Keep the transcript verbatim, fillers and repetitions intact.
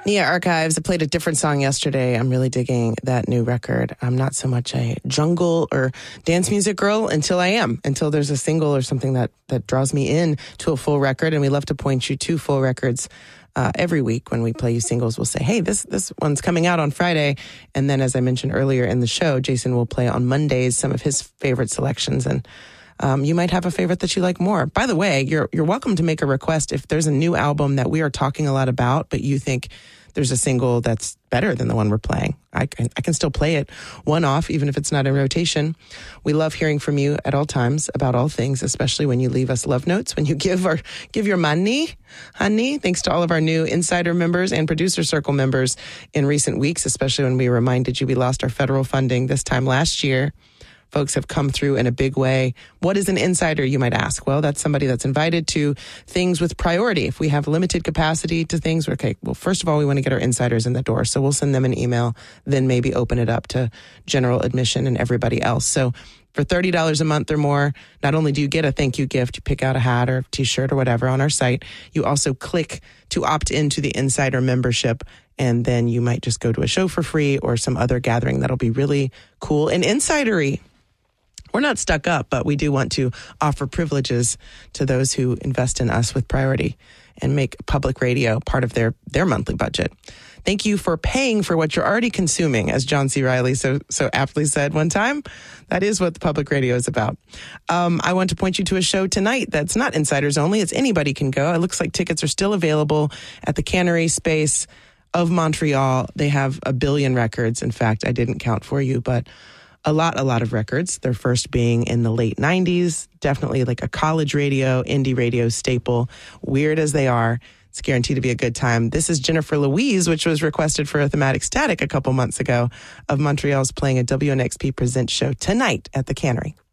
Nia Archives, I played a different song yesterday. I'm really digging that new record. I'm not so much a jungle or dance music girl until I am, until there's a single or something that, that draws me in to a full record. And we love to point you to full records uh, every week. When we play you singles, we'll say, hey, this, this one's coming out on Friday. And then, as I mentioned earlier in the show, Jason will play on Mondays some of his favorite selections. And Um, you might have a favorite that you like more. By the way, you're you're welcome to make a request if there's a new album that we are talking a lot about, but you think there's a single that's better than the one we're playing. I can, I can still play it one off, even if it's not in rotation. We love hearing from you at all times about all things, especially when you leave us love notes, when you give our give your money, honey. Thanks to all of our new Insider members and Producer Circle members in recent weeks, especially when we reminded you we lost our federal funding this time last year. Folks have come through in a big way. What is an insider, you might ask? Well, that's somebody that's invited to things with priority. If we have limited capacity to things, okay, well, first of all, we want to get our insiders in the door. So we'll send them an email, then maybe open it up to general admission and everybody else. So for thirty dollars a month or more, not only do you get a thank you gift, you pick out a hat or t-shirt or whatever on our site, you also click to opt into the insider membership. And then you might just go to a show for free or some other gathering that'll be really cool and insidery. We're not stuck up, but we do want to offer privileges to those who invest in us with priority and make public radio part of their, their monthly budget. Thank you for paying for what you're already consuming, as John C. Reilly so so aptly said one time. That is what the public radio is about. Um, I want to point you to a show tonight that's not insiders only. It's anybody can go. It looks like tickets are still available at the Cannery Space of Montreal. They have a billion records. In fact, I didn't count for you, but a lot, a lot of records. Their first being in the late nineties, definitely like a college radio, indie radio staple. Weird as they are, it's guaranteed to be a good time. This is Jennifer Louise, which was requested for a Thematic Static a couple months ago, of Montreal's playing a W N X P Presents show tonight at the Cannery.